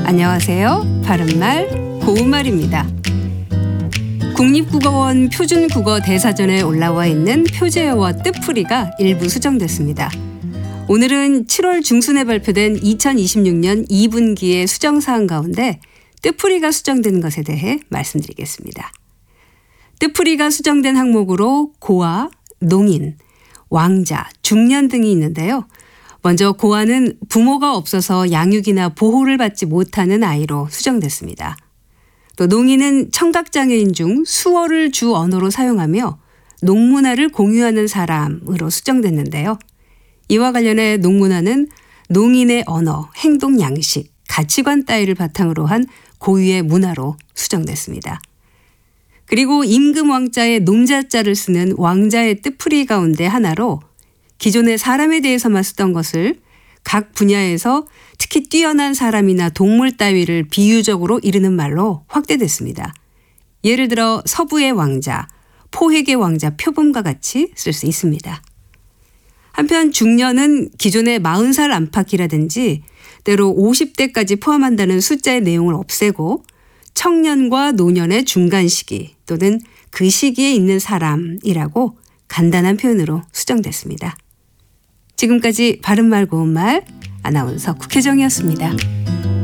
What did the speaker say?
안녕하세요. 바른말 고운말입니다. 국립국어원 표준국어 대사전에 올라와 있는 표제어와 뜻풀이가 일부 수정됐습니다. 오늘은 7월 중순에 발표된 2026년 2분기의 수정사항 가운데 뜻풀이가 수정된 것에 대해 말씀드리겠습니다. 뜻풀이가 수정된 항목으로 고아, 농인, 왕자, 중년 등이 있는데요. 먼저 고아는 부모가 없어서 양육이나 보호를 받지 못하는 아이로 수정됐습니다. 또 농인은 청각장애인 중 수어를 주 언어로 사용하며 농문화를 공유하는 사람으로 수정됐는데요. 이와 관련해 농문화는 농인의 언어, 행동 양식, 가치관 따위를 바탕으로 한 고유의 문화로 수정됐습니다. 그리고 임금왕자의 nom자자를 쓰는 왕자의 뜻풀이 가운데 하나로 기존에 사람에 대해서만 쓰던 것을 각 분야에서 특히 뛰어난 사람이나 동물 따위를 비유적으로 이르는 말로 확대됐습니다. 예를 들어 서부의 왕자, 포획의 왕자 표범과 같이 쓸 수 있습니다. 한편 중년은 기존의 40살 안팎이라든지 때로 50대까지 포함한다는 숫자의 내용을 없애고 청년과 노년의 중간 시기 또는 그 시기에 있는 사람이라고 간단한 표현으로 수정됐습니다. 지금까지 바른말 고운말 아나운서 국혜정이었습니다.